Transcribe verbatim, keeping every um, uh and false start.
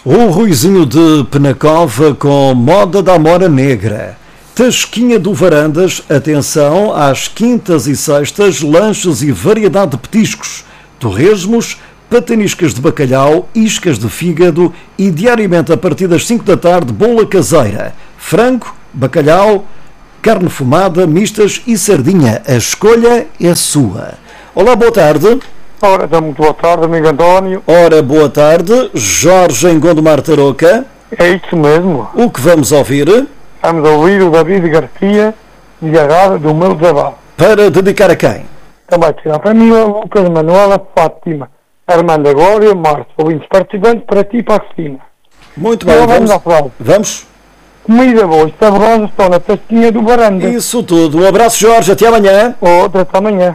O Ruizinho de Penacova com moda da Amora Negra. Tasquinha do Varandas, atenção às quintas e sextas, lanches e variedade de petiscos, torresmos, pataniscas de bacalhau, iscas de fígado e diariamente a partir das cinco da tarde, bola caseira, frango, bacalhau, carne fumada, mistas e sardinha. A escolha é sua. Olá, boa tarde. Ora, então, muito boa tarde, amigo António. Ora, boa tarde. Jorge em Gondomar Tarouca. É isso mesmo. O que vamos ouvir? Vamos ouvir o David Garcia, de Agarra, do meu desabafo. Para dedicar a quem? Também tirar para mim, o Lucas, Manuela, Fátima, Armanda Glória, Marta, ouvintes participantes, para ti e para a Cristina. Muito bem, Então, vamos. vamos à frase. Vamos? Comida boa e saborosa estão na tasquinha do Varandas. Isso tudo. Um abraço, Jorge. Até amanhã. Outra, até amanhã.